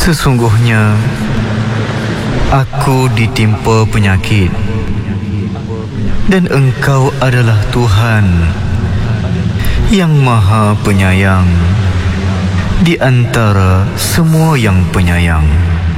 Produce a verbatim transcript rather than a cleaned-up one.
Sesungguhnya aku ditimpa penyakit, dan Engkau adalah Tuhan yang Maha Penyayang di antara semua yang penyayang.